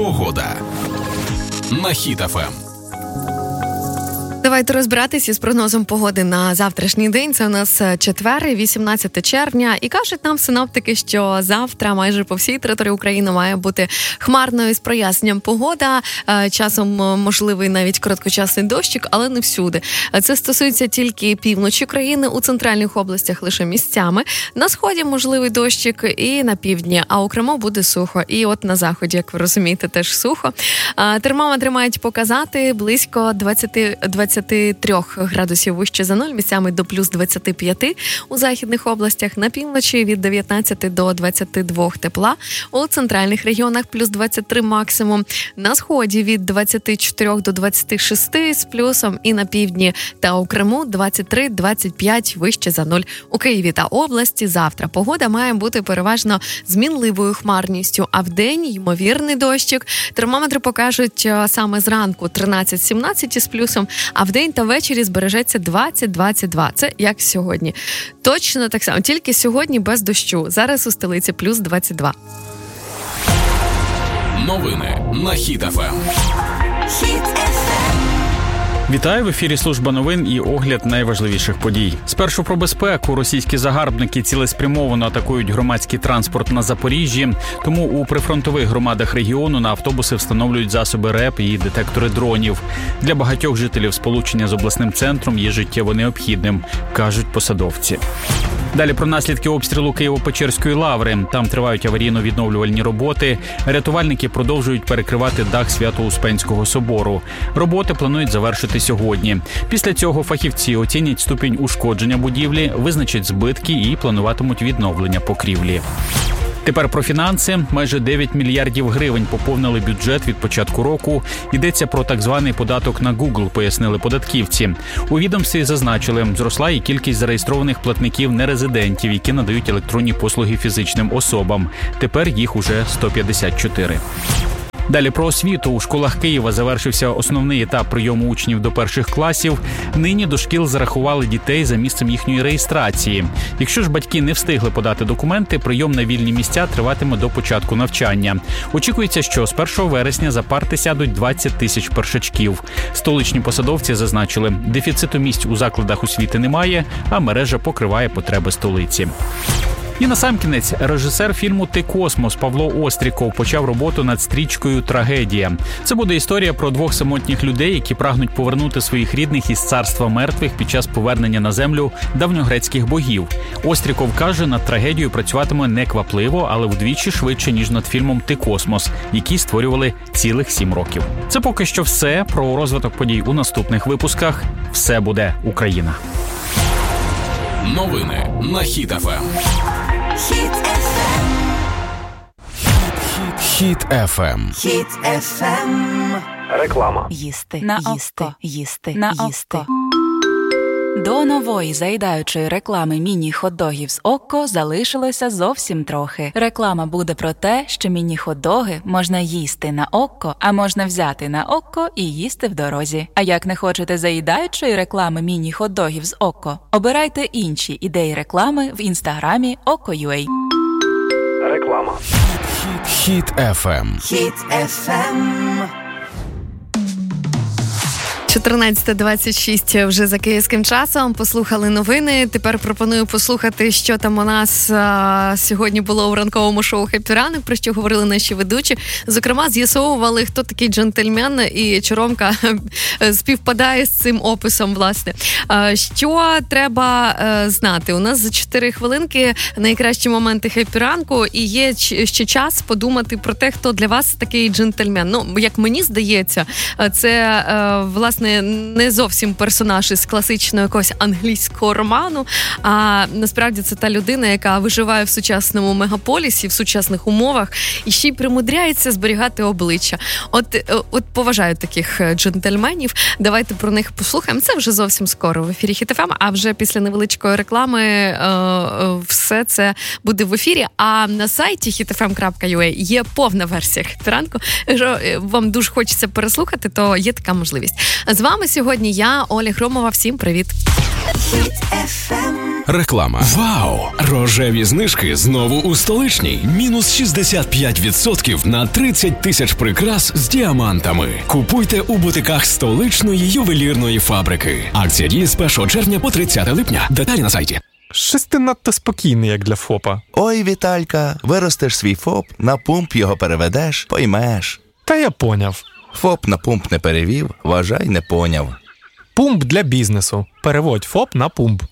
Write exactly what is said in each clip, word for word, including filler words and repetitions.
Погода на Хіт еф ем. Давайте розбиратися з прогнозом погоди на завтрашній день. Це у нас четвер, вісімнадцяте червня. І кажуть нам синоптики, що завтра майже по всій території України має бути хмарною з проясненням погода. Часом можливий навіть короткочасний дощик, але не всюди. Це стосується тільки півночі країни, у центральних областях лише місцями. На сході можливий дощик і на півдні, а у Криму буде сухо. І от на заході, як ви розумієте, теж сухо. Термометри мають показати близько двадцять двадцять три градусів вище за нуль, місцями до плюс двадцять п'ять у західних областях, на півночі від дев'ятнадцяти до двадцяти двох тепла, у центральних регіонах плюс двадцять три максимум, на сході від двадцяти чотирьох до двадцяти шести з плюсом, і на півдні та у Криму двадцять три двадцять п'ять вище за нуль. У Києві та області завтра погода має бути переважно змінливою хмарністю, а вдень ймовірний дощик. Термометри покажуть саме зранку тринадцять сімнадцять із плюсом, а вдень та ввечері збережеться двадцять двадцять два. Це як сьогодні. Точно так само, тільки сьогодні без дощу. Зараз у столиці плюс двадцять два. Новини на Хіт еф ем. Хіт еф ем. Вітаю, в ефірі служба новин і огляд найважливіших подій. Спершу про безпеку. Російські загарбники цілеспрямовано атакують громадський транспорт на Запоріжжі, тому у прифронтових громадах регіону на автобуси встановлюють засоби РЕП і детектори дронів. Для багатьох жителів сполучення з обласним центром є життєво необхідним, кажуть посадовці. Далі про наслідки обстрілу Києво-Печерської лаври. Там тривають аварійно-відновлювальні роботи. Рятувальники продовжують перекривати дах Свято-Успенського собору. Роботи планують завершити сьогодні. Після цього фахівці оцінять ступінь ушкодження будівлі, визначать збитки і плануватимуть відновлення покрівлі. Тепер про фінанси. Майже дев'ять мільярдів гривень поповнили бюджет від початку року. Йдеться про так званий податок на Google, пояснили податківці. У відомстві зазначили, зросла і кількість зареєстрованих платників нерезидентів, які надають електронні послуги фізичним особам. Тепер їх уже сто п'ятдесят чотири. Далі про освіту. У школах Києва завершився основний етап прийому учнів до перших класів. Нині до шкіл зарахували дітей за місцем їхньої реєстрації. Якщо ж батьки не встигли подати документи, прийом на вільні місця триватиме до початку навчання. Очікується, що з першого вересня за парти сядуть двадцять тисяч першачків. Столичні посадовці зазначили, дефіциту місць у закладах освіти немає, а мережа покриває потреби столиці. І насамкінець, режисер фільму «Ти космос» Павло Остріков почав роботу над стрічкою «Трагедія». Це буде історія про двох самотніх людей, які прагнуть повернути своїх рідних із царства мертвих під час повернення на землю давньогрецьких богів. Остріков каже, над трагедією працюватиме неквапливо, але вдвічі швидше, ніж над фільмом «Ти космос», який створювали цілих сім років. Це поки що все. Про розвиток подій у наступних випусках. Все буде Україна. Новини на Хіт еф ем. Хіт еф ем. Хіт еф ем. Хіт еф ем. Реклама. Їсти, На їсти, око. їсти, На їсти. око. До нової заїдаючої реклами міні-хот-догів з Окко залишилося зовсім трохи. Реклама буде про те, що міні-хот-доги можна їсти на Окко, а можна взяти на Окко і їсти в дорозі. А як не хочете заїдаючої реклами міні-хот-догів з Окко, обирайте інші ідеї реклами в інстаграмі Окко.ua. Реклама. Хіт еф ем. Хіт еф ем. чотирнадцята двадцять шість вже за київським часом. Послухали новини. Тепер пропоную послухати, що там у нас а, сьогодні було у ранковому шоу «Хеппі ранок», про що говорили наші ведучі. Зокрема, з'ясовували, хто такий джентльмен, і Чоромка співпадає з цим описом, власне. А, що треба а, знати? У нас за чотири хвилинки найкращі моменти «Хеппі ранку», і є ще час подумати про те, хто для вас такий джентльмен. Ну, як мені здається, це, а, власне, не зовсім персонаж із класичного якогось англійського роману, а насправді це та людина, яка виживає в сучасному мегаполісі, в сучасних умовах, і ще й примудряється зберігати обличчя. От, от поважаю таких джентльменів. Давайте про них послухаємо. Це вже зовсім скоро в ефірі Хіт еф ем, а вже після невеличкої реклами все це буде в ефірі. А на сайті хіт еф ем крапка ю а є повна версія «Хеппі ранку». Якщо вам дуже хочеться переслухати, то є така можливість. А з вами сьогодні я, Оля Хромова. Всім привіт! Хіт еф ем. Реклама. Вау! Рожеві знижки знову у столичній. Мінус шістдесят п'ять відсотків на тридцять тисяч прикрас з діамантами. Купуйте у бутиках столичної ювелірної фабрики. Акція діє з першого червня по тридцяте липня. Деталі на сайті. Щось ти надто спокійний, як для ФОПа. Ой, Віталька, виростеш свій ФОП, на пумп його переведеш, поймеш. Та я поняв. ФОП на пумп не перевів, вважай, не поняв. Пумп для бізнесу. Переводь ФОП на пумп.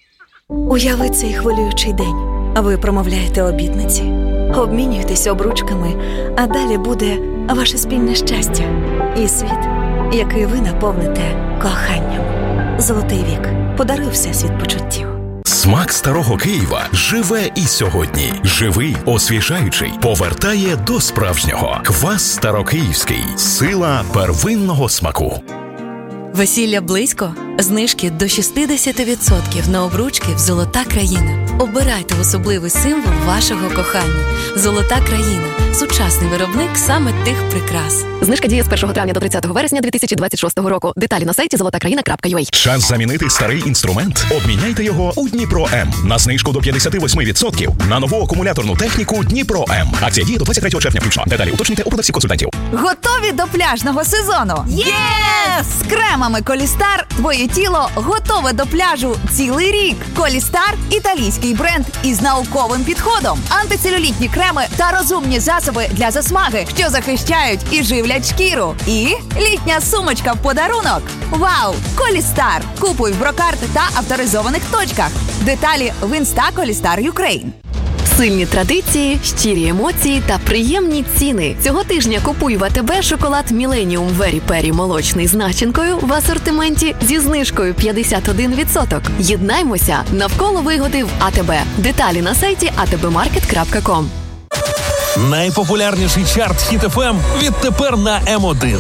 Уяви цей хвилюючий день. Ви промовляєте обітниці, обмінюєтесь обручками, а далі буде ваше спільне щастя і світ, який ви наповните коханням. Золотий вік. Подаруй всесвіт почуттів. Смак старого Києва живе і сьогодні. Живий, освіжаючий, повертає до справжнього. Квас старокиївський. Сила первинного смаку. Весілля близько? Знижки до шістдесят відсотків на обручки в «Золота країна». Обирайте особливий символ вашого кохання. «Золота країна» – сучасний виробник саме тих прикрас. Знижка діє з першого травня до тридцятого вересня дві тисячі двадцять шостого року. Деталі на сайті золота країна крапка ю а. Час замінити старий інструмент? Обміняйте його у Дніпро М. На знижку до п'ятдесят вісім відсотків на нову акумуляторну техніку Дніпро М. Акція діє до двадцять третього червня включно. Деталі уточнюйте у продавців-консультантів. Готові до пляжного сезону? Єс! З кремами Колістар твоє тіло готове до пляжу цілий рік. Колістар – італійський бренд із науковим підходом. Антицелюлітні креми та розумні засоби для засмаги, що захищають і живлять шкіру. І літня сумочка в подарунок. Вау! Колістар! Купуй в Брокарт та авторизованих точках. Деталі в інста Колістар Юкрейн. Сильні традиції, щирі емоції та приємні ціни. Цього тижня купуй в АТБ шоколад Millennium Very Peri молочний з начинкою в асортименті зі знижкою п'ятдесят один відсоток. Єднаймося навколо вигоди в АТБ. Деталі на сайті а те бе маркет крапка ком. Найпопулярніший чарт Хіт еф ем відтепер на Ем один.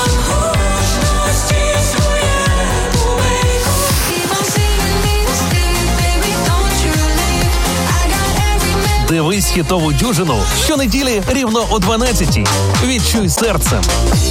Дивись хітову дюжину щонеділі рівно о дванадцятій. Відчуй серцем.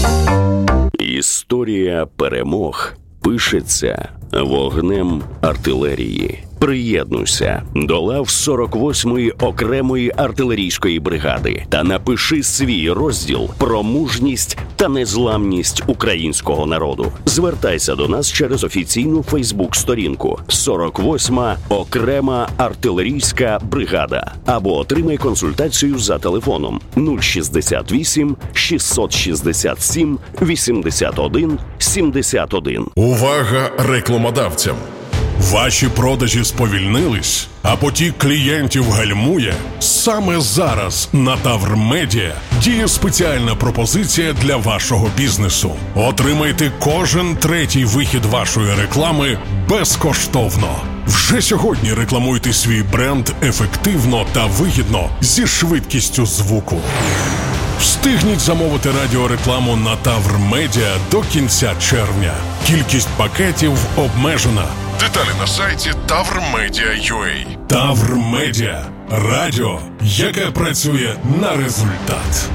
Історія перемог пишеться вогнем артилерії. Приєднуйся до лав сорок восьмої окремої артилерійської бригади та напиши свій розділ про мужність та незламність українського народу. Звертайся до нас через офіційну фейсбук-сторінку сорок восьма окрема артилерійська бригада або отримай консультацію за телефоном нуль шістдесят вісім шістсот шістдесят сім вісімдесят один сімдесят один. Увага рекламодавцям! Ваші продажі сповільнились, а потік клієнтів гальмує? Саме зараз на Тавр Медіа діє спеціальна пропозиція для вашого бізнесу. Отримайте кожен третій вихід вашої реклами безкоштовно. Вже сьогодні рекламуйте свій бренд ефективно та вигідно зі швидкістю звуку. Встигніть замовити радіорекламу на Тавр Медіа до кінця червня. Кількість пакетів обмежена. Деталі на сайті тавр медіа крапка ю а. Тавр Медіа. Радіо, яке працює на результат.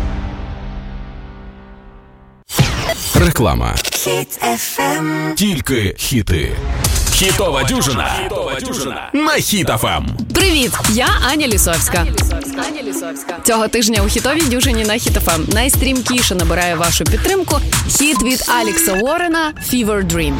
Реклама. Хіт еф ем. Тільки хіти. Хітова дюжина. Хітова дюжина. На Хіт еф ем. Привіт, я Аня Лісовська. Аня Лісовська. Цього тижня у хітовій дюжині на Хіт еф ем найстрімкіше набирає вашу підтримку хіт від Алекса Уоррена «Fever Dream».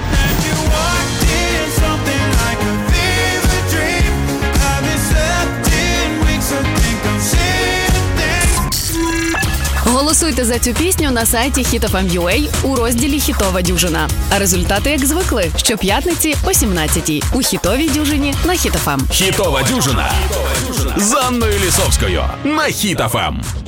Голосуйте за цю пісню на сайті хіт еф ем крапка ю а у розділі «Хітова дюжина». А результати, як звикли, щоп'ятниці о сімнадцятій у хітовій дюжині на Хіт еф ем. Хітова дюжина з Анною Лісовською на Хіт еф ем.